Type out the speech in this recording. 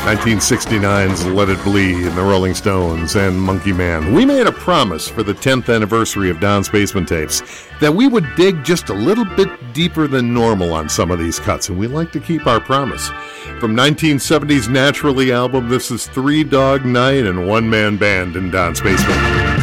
1969's Let It Bleed and the Rolling Stones and Monkey Man. We made a promise for the 10th anniversary of Don's Basement Tapes that we would dig just a little bit deeper than normal on some of these cuts, and we like to keep our promise. From 1970's Naturally album, this is Three Dog Night and One Man Band in Don's Basement.